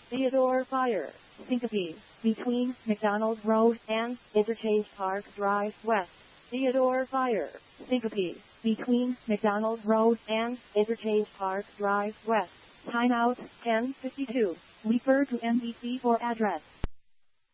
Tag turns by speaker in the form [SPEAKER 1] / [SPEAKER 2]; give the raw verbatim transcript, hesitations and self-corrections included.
[SPEAKER 1] Theodore Fire, Syncope, between McDonald Road and Interchange Park Drive West. Theodore Fire, Syncope, between McDonald Road and Interchange Park Drive West. Timeout ten fifty-two. Refer to M D C for address.